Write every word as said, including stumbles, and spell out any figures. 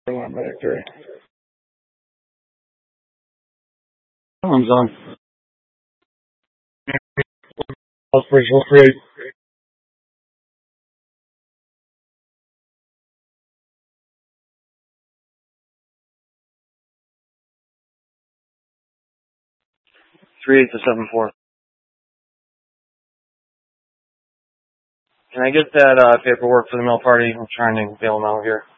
One minute, three. Alarm's on. Operational three. Three eight to seven four. Can I get that uh, paperwork for the mill party? I'm trying to bail them out here.